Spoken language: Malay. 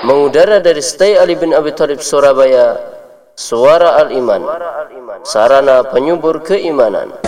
mengudara dari Stay Ali bin Abi Thalib Surabaya, Suara Al-Iman, sarana penyubur keimanan.